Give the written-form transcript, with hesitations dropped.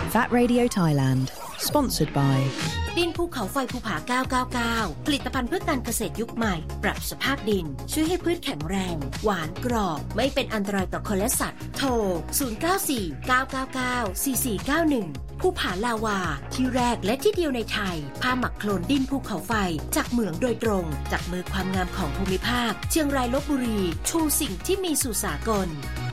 VAT Radio Thailand Sponsored by ดินภูเขาไฟภูผา999ผลิตภัณฑ์เพื่อการเกษตรยุคใหม่ปรับสภาพดินช่วยให้พืชแข็งแรงหวานกรอบไม่เป็นอันตรายต่อคนและสัตว์โทร0949994491ภูผาลาวาที่แรกและที่เดียวในไทยผ้าหมักโคลนดินภูเขาไฟจากเหมืองโดยตรงจากมือความงามของภูมิภาคเชียงรายลพบุรีชูสิ่งที่มีสู่สากล